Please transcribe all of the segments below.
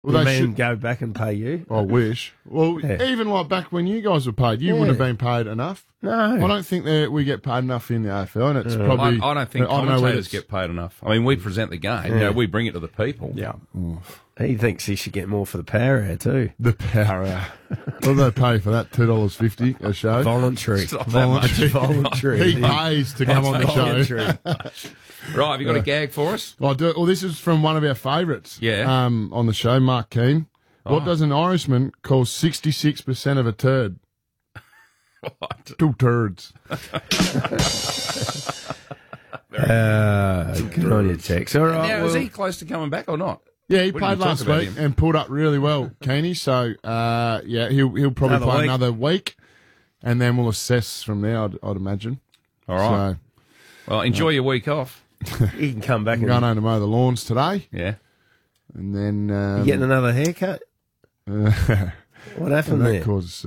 Well, You they mean should go back and pay you? I wish. Well, Yeah. even like back when you guys were paid, you wouldn't have been paid enough. No. I don't think that we get paid enough in the AFL, and it's probably. I don't think know whether commentators it's- get paid enough. I mean, we present the game. You know, we bring it to the people. Yeah. He thinks he should get more for the power hour too. The power hour. What do they pay for that? $2.50 a show? Voluntary. It's not that much. Voluntary. He pays to come on the show. Voluntary. Right, have you got a gag for us? I do. Well, this is from one of our favourites. Yeah. On the show, Mark Keane. What does an Irishman call 66% of a turd? What? 2 turds. Good on you, Tex. All right. Now, is well, he close to coming back or not? Yeah, he We played didn't talk last about week him. and pulled up really well, Keeney. So, yeah, he'll probably Another play week. another week, and then we'll assess from there, I'd imagine. All right. So, Well, enjoy your week off. he can come back I'm and going home to mow the lawns today, Yeah. and then... you getting another haircut. What happened that there? causes...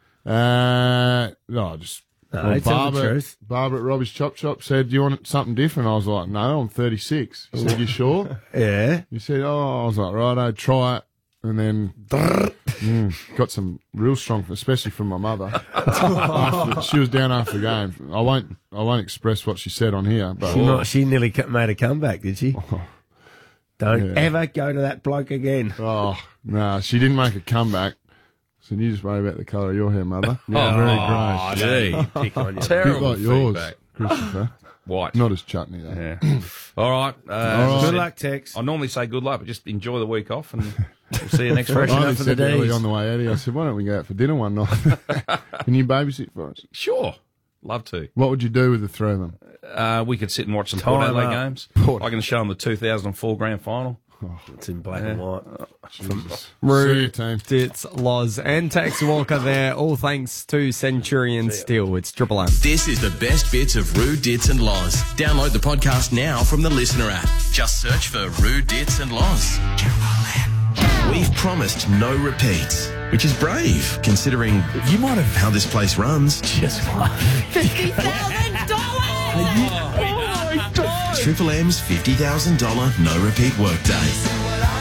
no, just... No, tell the truth. Barbara at Robbie's Chop Shop said, do you want something different? I was like, no, I'm 36. She said, you sure? Yeah. He said, oh, I was like, righto, try it. And then got some real strong, especially from my mother. She was down after the game. I won't express what she said on here, but She nearly made a comeback, did she? Don't Yeah. ever go to that bloke again. oh no, she didn't make a comeback. So you just worry about the colour of your hair, mother. Very grey. Gee. Pick on you. A bit Terrible like yours, feedback. Christopher. White. Not as chutney though. Yeah. All right. As I Good said, luck, Tex. I normally say good luck, but just enjoy the week off, and we'll see you next week. Fresh I enough only for said the early Ds. on the way out here, I said, why don't we go out for dinner one night? Can you babysit for us? Sure. Love to. What would you do with the three of them? We could sit and watch some Time Port Adelaide up. games. I can show them the 2004 grand final. It's in black and white. Jesus. Rude. See you, team. It's Loz and Tex Walker there, all thanks to Centurion Steel. It's Triple M. This is the best bits of Rude Dits and Loz. Download the podcast now from the Listener app. Just search for Rude Dits and Loz. We've promised no repeats, which is brave, considering you might have how this place runs. Just Triple M's $50,000 no repeat workday.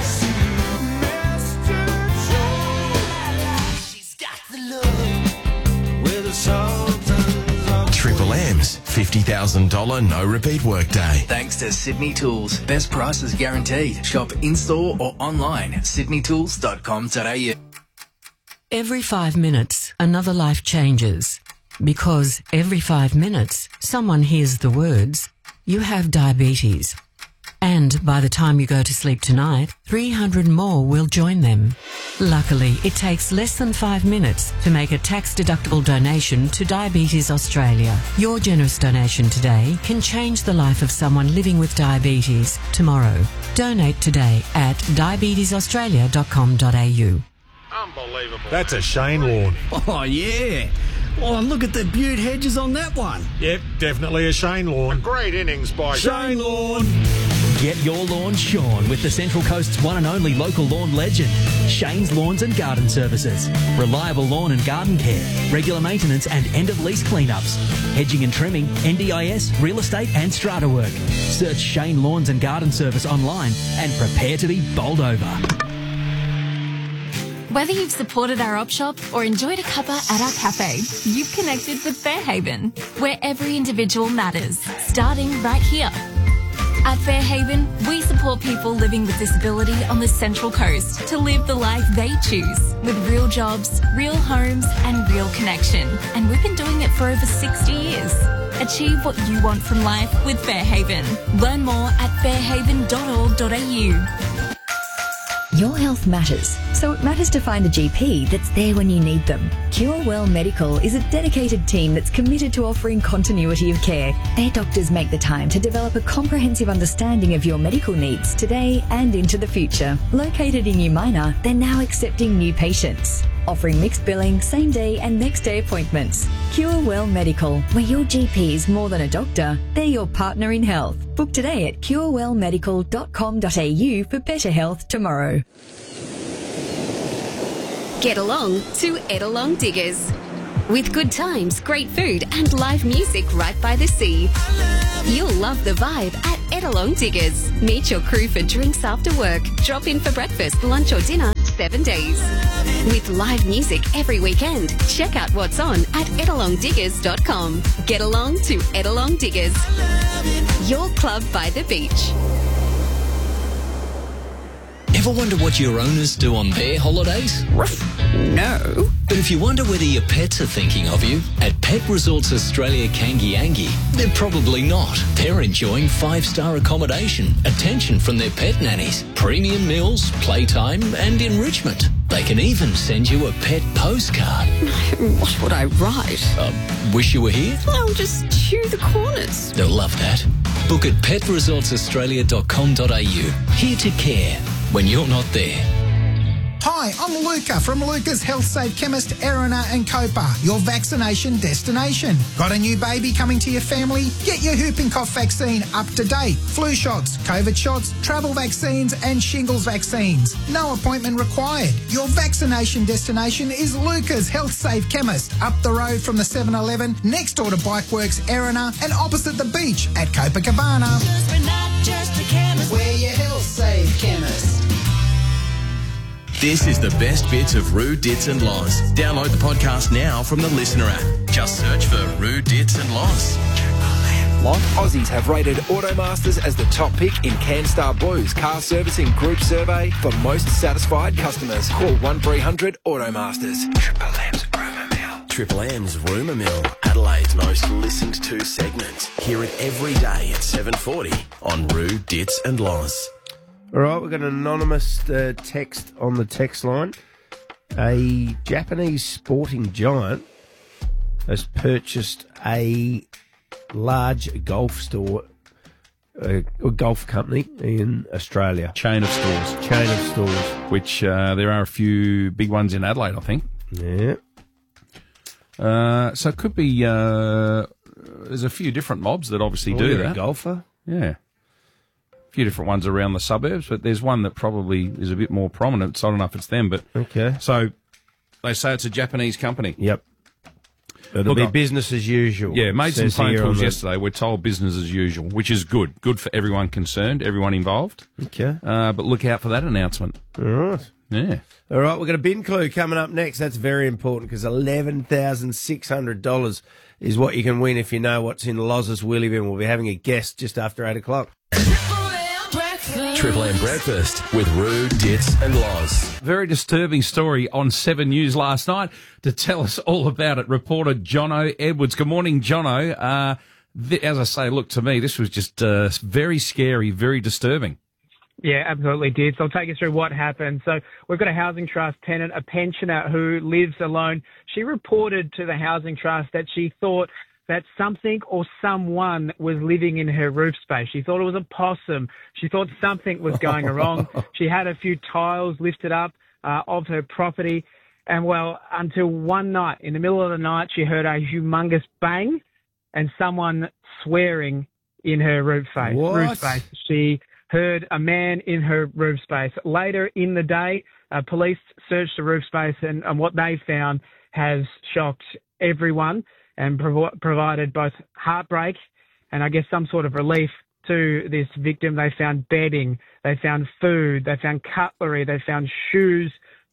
Triple M's $50,000 no repeat workday. Thanks to Sydney Tools. Best prices guaranteed. Shop in-store or online at sydneytools.com.au. Every 5 minutes, another life changes. Because every 5 minutes, someone hears the words, "You have diabetes." And by the time you go to sleep tonight, 300 more will join them. Luckily, it takes less than 5 minutes to make a tax-deductible donation to Diabetes Australia. Your generous donation today can change the life of someone living with diabetes tomorrow. Donate today at diabetesaustralia.com.au. That's a Shane lawn. Oh, yeah. Oh, look at the beaut hedges on that one. Yep, definitely a Shane lawn. Great innings by Shane lawn. Get your lawn shorn with the Central Coast's one and only local lawn legend, Shane's Lawns and Garden Services. Reliable lawn and garden care, regular maintenance and end-of-lease cleanups, hedging and trimming, NDIS, real estate and strata work. Search Shane Lawns and Garden Service online and prepare to be bowled over. Whether you've supported our op shop or enjoyed a cuppa at our cafe, you've connected with Fairhaven, where every individual matters, starting right here. At Fairhaven, we support people living with disability on the Central Coast to live the life they choose, with real jobs, real homes and real connection. And we've been doing it for over 60 years. Achieve what you want from life with Fairhaven. Learn more at fairhaven.org.au. Your health matters, so it matters to find a GP that's there when you need them. Cure Well Medical is a dedicated team that's committed to offering continuity of care. Their doctors make the time to develop a comprehensive understanding of your medical needs today and into the future. Located in Umina, they're now accepting new patients, offering mixed billing, same day and next day appointments. Cure Well Medical, where your GP is more than a doctor, they're your partner in health. Book today at curewellmedical.com.au for better health tomorrow. Get along to Edelong Diggers. With good times, great food and live music right by the sea. You'll love the vibe at Etalong Diggers. Meet your crew for drinks after work. Drop in for breakfast, lunch or dinner 7 days. With live music every weekend. Check out what's on at etalongdiggers.com. Get along to Etalong Diggers. Your club by the beach. Ever wonder what your owners do on their holidays? No. But if you wonder whether your pets are thinking of you, at Pet Resorts Australia Kangiangi, they're probably not. They're enjoying 5-star accommodation, attention from their pet nannies, premium meals, playtime and enrichment. They can even send you a pet postcard. What would I write? Wish you were here? I'll just chew the corners. They'll love that. Book at petresortsaustralia.com.au. Here to care when you're not there. Hi, I'm Luca from Luca's Health Safe Chemist, Erina and Copa, your vaccination destination. Got a new baby coming to your family? Get your whooping cough vaccine up to date. Flu shots, COVID shots, travel vaccines and shingles vaccines. No appointment required. Your vaccination destination is Luca's Health Safe Chemist, up the road from the 7-Eleven, next door to Bikeworks Erina and opposite the beach at Copacabana. We're not just a chemist. We're your Health Safe Chemist. This is the best bits of Roo, Dits and Loz. Download the podcast now from the Listener app. Just search for Roo, Dits and Loz. Aussies have rated Automasters as the top pick in CanStar Blue's car servicing group survey for most satisfied customers. Call 1300 Automasters. Triple M's Rumour Mill, Adelaide's most listened to segment. Hear it every day at 7:40 on Roo, Dits and Loz. All right, we've got an anonymous text on the text line. A Japanese sporting giant has purchased a large golf store, a golf company in Australia. Chain of stores. Which there are a few big ones in Adelaide, I think. Yeah. So it could be, there's a few different mobs that obviously do that. A golfer? Yeah. A few different ones around the suburbs, but there's one that probably is a bit more prominent, so I don't know if it's them, but... Okay. So they say it's a Japanese company. Yep. It'll be business as usual. Yeah, made some phone calls yesterday. We're told business as usual, which is good. Good for everyone concerned, everyone involved. Okay. But look out for that announcement. All right. Yeah. All right, we've got a bin clue coming up next. That's very important because $11,600 is what you can win if you know what's in Loz's Willy Bin. We'll be having a guest just after 8 o'clock. Triple M Breakfast with Roo, Dits and Loz. Very disturbing story on 7 News last night. To tell us all about it, reporter Jono Edwards. Good morning, Jono. As I say, look, to me, this was just very scary, very disturbing. Yeah, absolutely did. So I'll take you through what happened. So we've got a housing trust tenant, a pensioner who lives alone. She reported to the housing trust that she thought that something or someone was living in her roof space. She thought it was a possum. She thought something was going wrong. She had a few tiles lifted up of her property. And, well, until one night, in the middle of the night, she heard a humongous bang and someone swearing in her roof space. What? She heard a man in her roof space. Later in the day, police searched the roof space, and what they found has shocked everyone and provided both heartbreak and I guess some sort of relief to this victim. They found bedding, they found food, they found cutlery, they found shoes,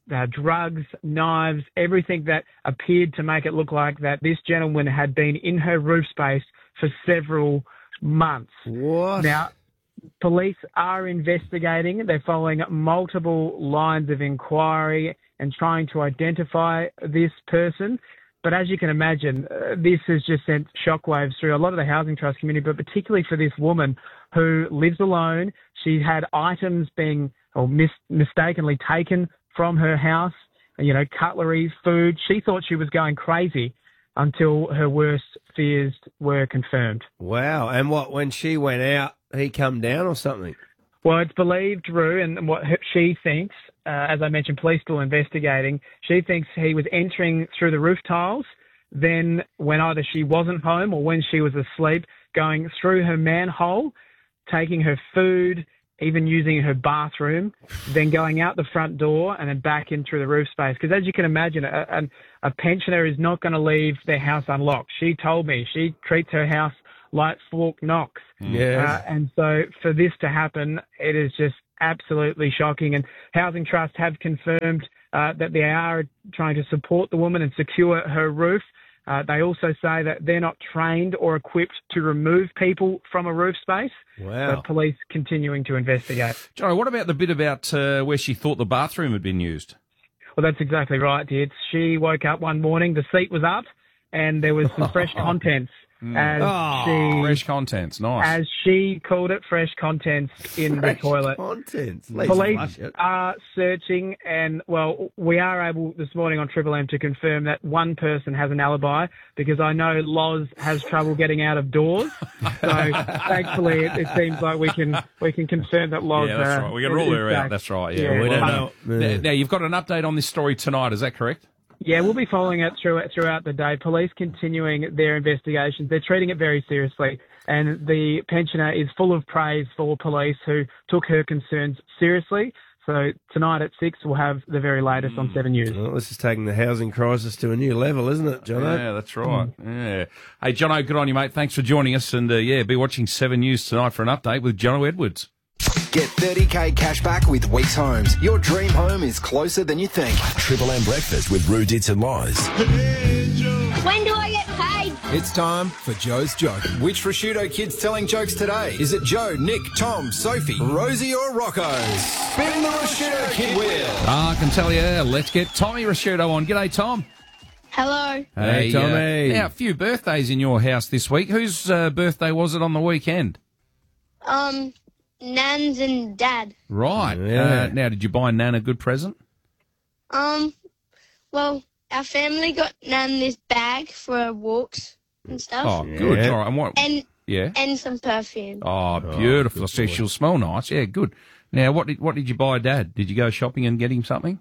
drugs, knives, everything that appeared to make it look like that this gentleman had been in her roof space for several months. What? Now, police are investigating. They're following multiple lines of inquiry and trying to identify this person. But as you can imagine, this has just sent shockwaves through a lot of the housing trust community, but particularly for this woman who lives alone. She had items being mistakenly taken from her house, cutlery, food. She thought she was going crazy until her worst fears were confirmed. Wow. And when she went out, he come down or something? Well, it's believed, Roo, and what she thinks, as I mentioned, police still investigating, she thinks he was entering through the roof tiles, then when either she wasn't home or when she was asleep, going through her manhole, taking her food, even using her bathroom, then going out the front door and then back in through the roof space. Because as you can imagine, a pensioner is not going to leave their house unlocked. She told me she treats her house like Fort Knox. Yeah. And so for this to happen, it is just absolutely shocking. And Housing Trust have confirmed that they are trying to support the woman and secure her roof. They also say that they're not trained or equipped to remove people from a roof space. Wow. But police continuing to investigate. Joe, what about the bit about where she thought the bathroom had been used? Well, that's exactly right, Dietz. She woke up one morning, the seat was up, and there was some fresh contents. Fresh contents, nice. As she called it, fresh contents in the toilet. Contents. Police are searching, and, well, we are able this morning on Triple M to confirm that one person has an alibi, because I know Loz has trouble getting out of doors. So thankfully, it seems like we can confirm that Loz. Yeah, that's right. We can rule her out. That's right. Yeah, we don't know. Now you've got an update on this story tonight. Is that correct? Yeah, we'll be following it throughout the day. Police continuing their investigations. They're treating it very seriously. And the pensioner is full of praise for police who took her concerns seriously. So tonight at 6, we'll have the very latest on 7 News. Well, this is taking the housing crisis to a new level, isn't it, Jono? Yeah, that's right. Yeah. Hey, Jono, good on you, mate. Thanks for joining us. And, be watching 7 News tonight for an update with Jono Edwards. Get 30k cash back with Weeks Homes. Your dream home is closer than you think. Triple M Breakfast with Rue Dits and Lies. When do I get paid? It's time for Joe's Joke. Which prosciutto kid's telling jokes today? Is it Joe, Nick, Tom, Sophie, Rosie or Rocco? Spin the prosciutto kid wheel. I can tell you, let's get Tommy Rasciuto on. G'day, Tom. Hello. Hey, Tommy. Now, a few birthdays in your house this week. Whose birthday was it on the weekend? Nan's and Dad. Right. Yeah. Now, did you buy Nan a good present? Well, our family got Nan this bag for her walks and stuff. Oh, good. Yeah. All right. And what? And and some perfume. Oh, beautiful. So she'll smell nice. Yeah, good. Now, what did you buy Dad? Did you go shopping and get him something?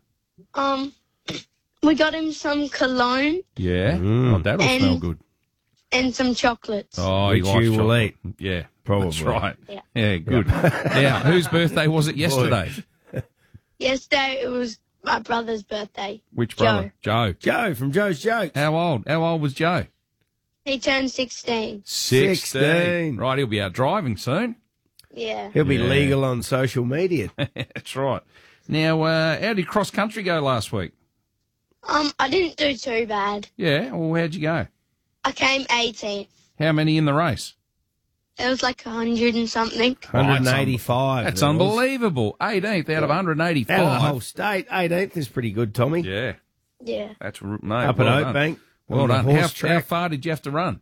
We got him some cologne. Yeah. Oh, that'll smell good. And some chocolates. Oh, Which he likes you will chocolate. eat. Yeah, Probably. That's right. Yeah. Good. Now, whose birthday was it yesterday? Yesterday it was my brother's birthday. Which brother? Joe. Joe from Joe's Jokes. How old? How old was Joe? He turned 16. 16. Right, he'll be out driving soon. Yeah. He'll be legal on social media. That's right. Now, how did cross country go last week? I didn't do too bad. Yeah. Well, how'd you go? I came 18th. How many in the race? It was like 100 and something. 185. That's unbelievable. 18th out of 185. Out of the whole state, 18th is pretty good, Tommy. Yeah. Yeah. That's no, Up well at done. Oakbank. Well on the done. horse How track. far did you have to run?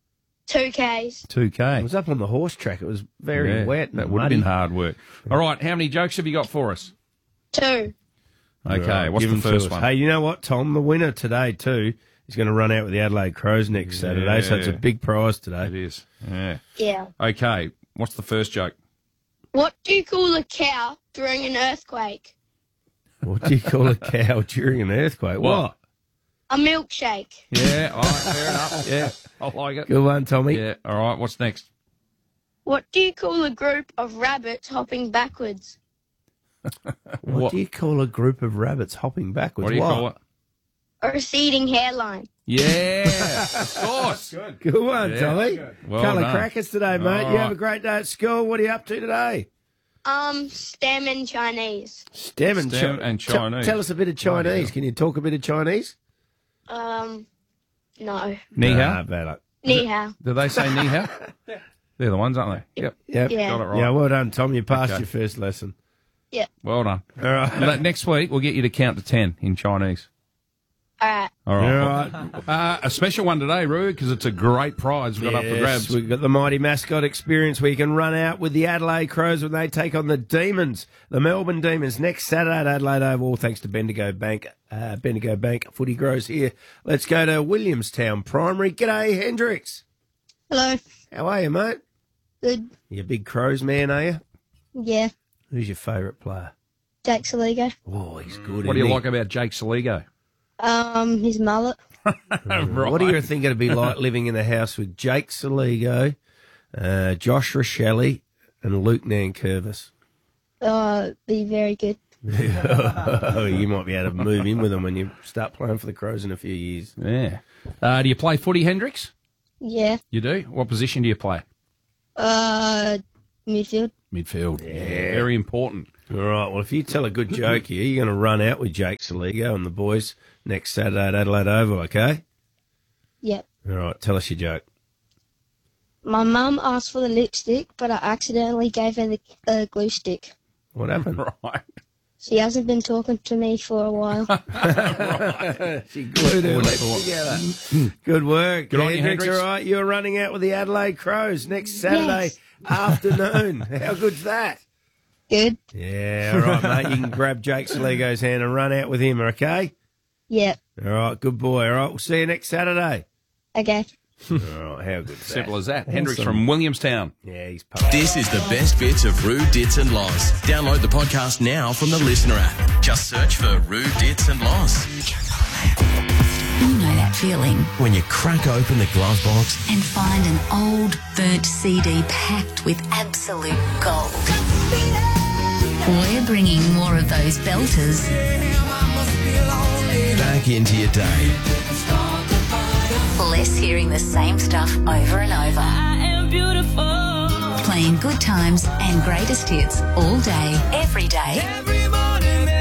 2Ks. 2K. It was up on the horse track. It was very wet. That and would have muddy. been hard work. All right, how many jokes have you got for us? 2. Okay, Right, what's give the them to first us. one? Hey, you know what, Tom? The winner today, too, is going to run out with the Adelaide Crows next Saturday, so it's a big prize today. It is. Yeah. Yeah. Okay, what's the first joke? What do you call a cow during an earthquake? What do you call a cow during an earthquake? What? A milkshake. Yeah, all right, fair enough. Yeah, I like it. Good one, Tommy. Yeah, all right, what's next? What do you call a group of rabbits hopping backwards? What do you call a group of rabbits hopping backwards? What do you call it? A receding hairline. Yeah, of course. Good one, Yeah. Tommy. Well Colour done. crackers today, mate. All You have right. a great day at school. What are you up to today? STEM and Chinese. STEM and Chinese. Tell us a bit of Chinese. Can you talk a bit of Chinese? No. Ni hao? Nah, bad luck. Ni hao. Do they say ni hao? They're the ones, aren't they? Yep. Yep. Yeah. Got it right. Yeah, well done, Tom. You passed Okay. your first lesson. Yeah. Well done. All right. Well, next week, we'll get you to count to 10 in Chinese. All right. All right. All right. A special one today, Roo, because it's a great prize we've got up for grabs. We've got the Mighty Mascot Experience where you can run out with the Adelaide Crows when they take on the Demons, the Melbourne Demons, next Saturday at Adelaide Oval, thanks to Bendigo Bank. Bendigo Bank footy grows here. Let's go to Williamstown Primary. G'day, Hendricks. Hello. How are you, mate? Good. You a big Crows man, are you? Yeah. Who's your favourite player? Jake Saligo. Oh, he's good. What do you isn't he? like about Jake Saligo? His mullet. What do you think it'd be like living in a house with Jake Saligo, Josh Rochelle, and Luke Nankervis? Be very good. You might be able to move in with them when you start playing for the Crows in a few years. Yeah. Do you play footy, Hendricks? Yeah. You do? What position do you play? Midfield. Midfield. Yeah. Very important. All right, well, if you tell a good joke here, you're going to run out with Jake Saligo and the boys next Saturday at Adelaide Oval, okay? Yep. All right, tell us your joke. My mum asked for the lipstick, but I accidentally gave her the glue stick. What happened? Right. She hasn't been talking to me for a while. She glued her lips together. Good work. Good on you, Hendricks, Hendricks. all right, you're running out with the Adelaide Crows next Saturday afternoon. How good's that? Good. Yeah, all right, mate. You can grab Jake Saligo's hand and run out with him, okay? Yep. All right, good boy. All right, we'll see you next Saturday. Okay. All right, how good's that? Simple as that. Hendricks from Williamstown. Yeah, he's pumped. This is the best bits of Roo, Dits and Loz. Download the podcast now from the Listener app. Just search for Roo, Dits and Loz. You know that feeling When you crack open the glove box, and find an old burnt CD packed with absolute gold. We're bringing more of those belters back into your day. less hearing the same stuff over and over. Playing good times and greatest hits all day, every day.